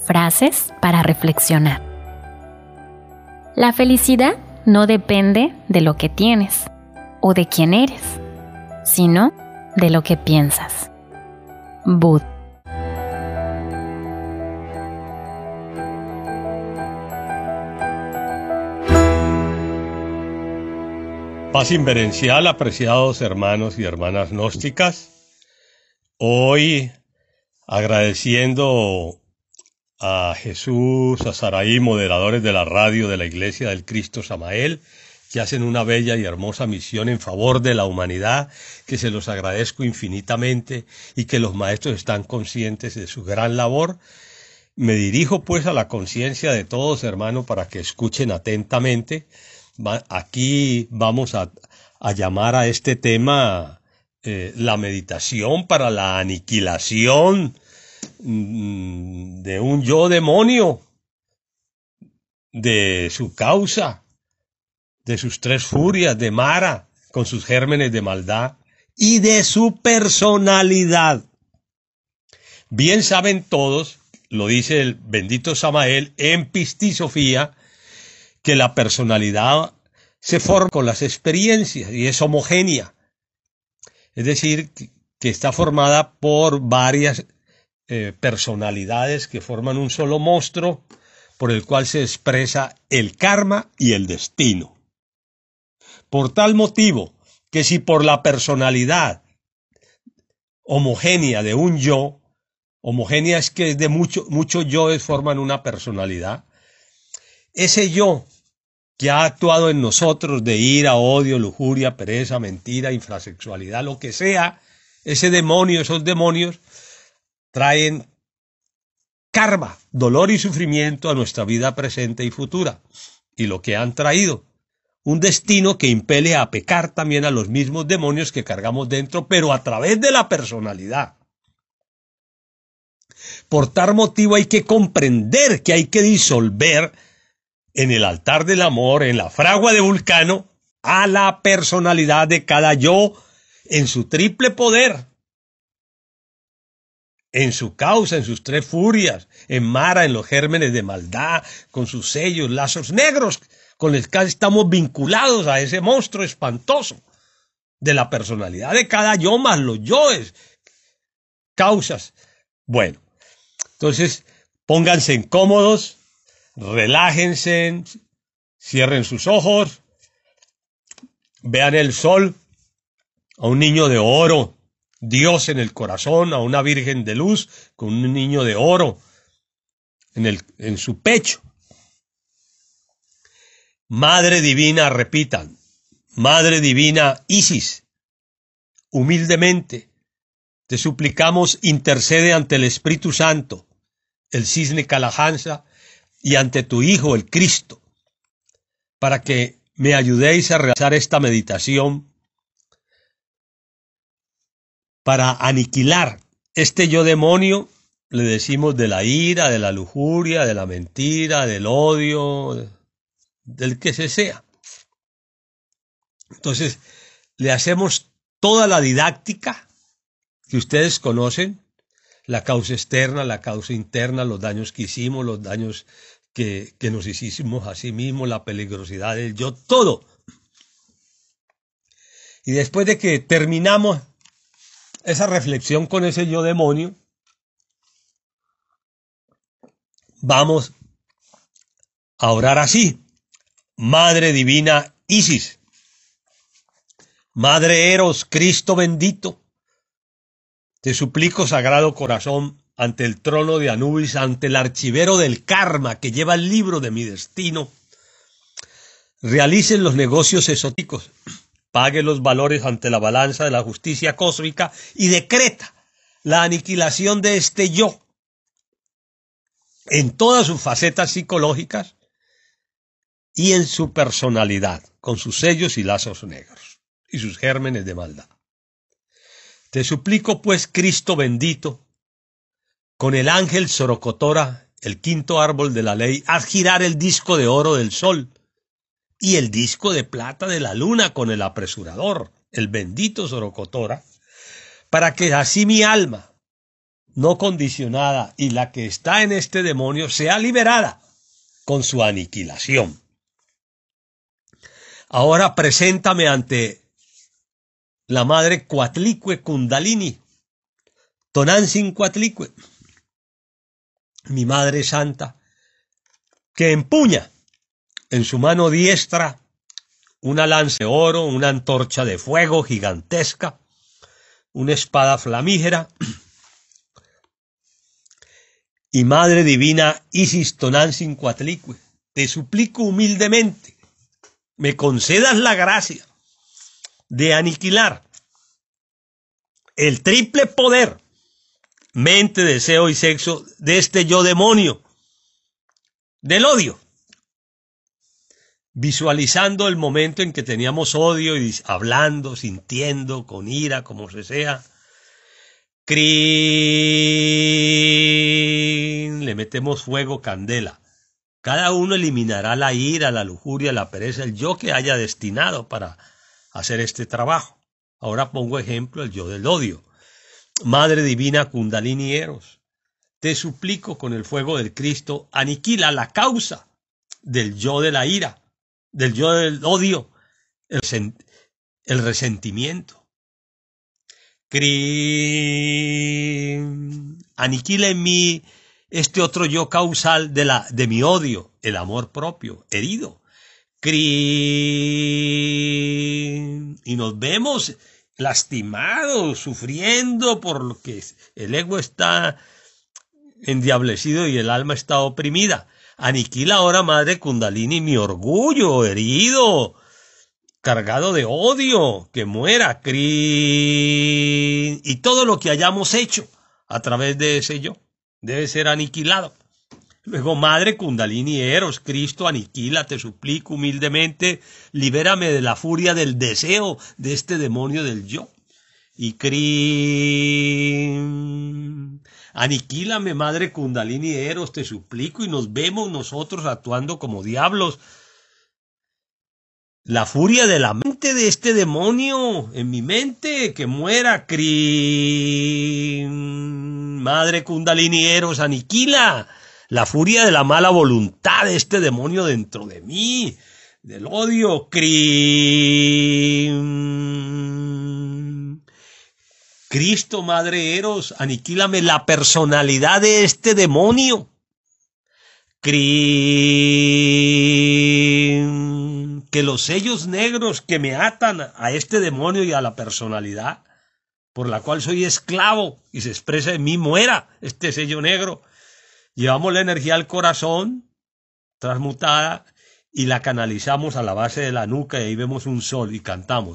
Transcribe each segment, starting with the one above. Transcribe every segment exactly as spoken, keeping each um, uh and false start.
Frases para reflexionar. La felicidad no depende de lo que tienes o de quién eres, sino de lo que piensas. Bud. Paz inverencial, apreciados hermanos y hermanas gnósticas. Hoy, agradeciendo a Jesús, a Saraí, moderadores de la radio de la Iglesia del Cristo Samael, que hacen una bella y hermosa misión en favor de la humanidad, que se los agradezco infinitamente y que los maestros están conscientes de su gran labor. Me dirijo pues a la conciencia de todos, hermanos, para que escuchen atentamente. Aquí vamos a, a llamar a este tema eh, la meditación para la aniquilación mm, de un yo demonio, de su causa, de sus tres furias, de Mara, con sus gérmenes de maldad, y de su personalidad. Bien saben todos, lo dice el bendito Samael en Pistisofía, que la personalidad se forma con las experiencias y es homogénea. Es decir, que está formada por varias eh, personalidades que forman un solo monstruo por el cual se expresa el karma y el destino. Por tal motivo, que si por la personalidad homogénea de un yo, homogénea es que es de mucho, muchos yoes forman una personalidad, ese yo que ha actuado en nosotros de ira, odio, lujuria, pereza, mentira, infrasexualidad, lo que sea, ese demonio, esos demonios traen karma, dolor y sufrimiento a nuestra vida presente y futura. Y lo que han traído, un destino que impele a pecar también a los mismos demonios que cargamos dentro, pero a través de la personalidad. Por tal motivo hay que comprender que hay que disolver en el altar del amor, en la fragua de Vulcano, a la personalidad de cada yo en su triple poder, en su causa, en sus tres furias, en Mara, en los gérmenes de maldad, con sus sellos, lazos negros, con los que estamos vinculados a ese monstruo espantoso de la personalidad de cada yo más los yoes, causas. Bueno, entonces pónganse incómodos, relájense, cierren sus ojos, vean el sol, a un niño de oro, Dios en el corazón, a una virgen de luz con un niño de oro en, el, en su pecho. Madre divina, repitan, Madre divina Isis, humildemente te suplicamos, intercede ante el Espíritu Santo, el cisne Calajansa, y ante tu Hijo, el Cristo, para que me ayudéis a realizar esta meditación para aniquilar este yo demonio, le decimos de la ira, de la lujuria, de la mentira, del odio, del que se sea. Entonces, le hacemos toda la didáctica que ustedes conocen, la causa externa, la causa interna, los daños que hicimos, los daños que, que nos hicimos a sí mismos, la peligrosidad del yo, todo. Y después de que terminamos esa reflexión con ese yo demonio, vamos a orar así. Madre divina Isis, Madre Eros, Cristo bendito, te suplico, Sagrado Corazón, ante el trono de Anubis, ante el archivero del karma que lleva el libro de mi destino, realicen los negocios esotéricos, pague los valores ante la balanza de la justicia cósmica y decreta la aniquilación de este yo en todas sus facetas psicológicas y en su personalidad, con sus sellos y lazos negros y sus gérmenes de maldad. Te suplico, pues, Cristo bendito, con el ángel Sorocotora, el quinto árbol de la ley, haz girar el disco de oro del sol y el disco de plata de la luna con el apresurador, el bendito Sorocotora, para que así mi alma no condicionada y la que está en este demonio sea liberada con su aniquilación. Ahora preséntame ante la madre Coatlicue Kundalini, Tonantzin Coatlicue, mi madre santa, que empuña en su mano diestra una lanza de oro, una antorcha de fuego gigantesca, una espada flamígera. Y Madre Divina Isis Tonantzin Coatlicue, te suplico humildemente, me concedas la gracia de aniquilar el triple poder, mente, deseo y sexo de este yo demonio, del odio. Visualizando el momento en que teníamos odio y hablando, sintiendo, con ira, como se sea. ¡Crin! Le metemos fuego, candela. Cada uno eliminará la ira, la lujuria, la pereza, el yo que haya destinado para hacer este trabajo. Ahora pongo ejemplo el yo del odio. Madre Divina Kundalini Eros, te suplico con el fuego del Cristo, aniquila la causa del yo de la ira, del yo del odio, el, el resentimiento. Crin, aniquila en mí este otro yo causal de, la, de mi odio, el amor propio, herido. Crin, y nos vemos lastimados, sufriendo por lo que el ego está endiablecido y el alma está oprimida. Aniquila ahora, Madre Kundalini, mi orgullo herido, cargado de odio, que muera, crin, y todo lo que hayamos hecho a través de ese yo debe ser aniquilado. Luego, Madre Kundalini Eros, Cristo, aniquila, te suplico humildemente, libérame de la furia del deseo de este demonio del yo. Y crin, aniquílame, Madre Kundalini Eros, te suplico, y nos vemos nosotros actuando como diablos. La furia de la mente de este demonio en mi mente, que muera, crin. Madre Kundalini Eros, aniquila la furia de la mala voluntad de este demonio dentro de mí, del odio, crin. Cristo, Madre Eros, aniquílame la personalidad de este demonio, crin. Que los sellos negros que me atan a este demonio y a la personalidad, por la cual soy esclavo y se expresa en mí, muera este sello negro. Llevamos la energía al corazón, transmutada, y la canalizamos a la base de la nuca, y ahí vemos un sol y cantamos.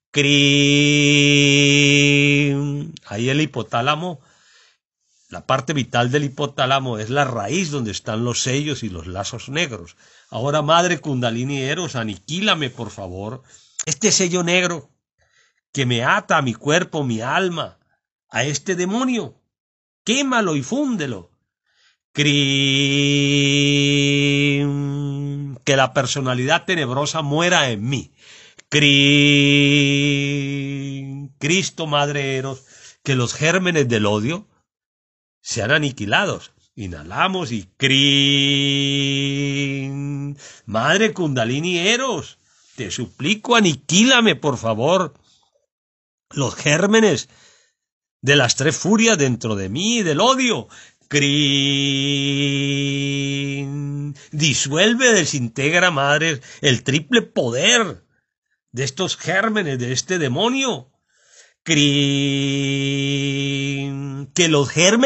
Crin. Ahí el hipotálamo, la parte vital del hipotálamo, es la raíz donde están los sellos y los lazos negros. Ahora, Madre Kundalini Eros, aniquílame, por favor, este sello negro que me ata a mi cuerpo, mi alma, a este demonio. Quémalo y fúndelo. Crin. Que la personalidad tenebrosa muera en mí. Crin. Cristo, Madre Eros, que los gérmenes del odio sean aniquilados. Inhalamos y crin. Madre Kundalini Eros, te suplico, aniquílame, por favor, los gérmenes de las tres furias dentro de mí, del odio. Crin. Disuelve, desintegra, Madre, el triple poder de estos gérmenes, de este demonio. Crin. Que los gérmenes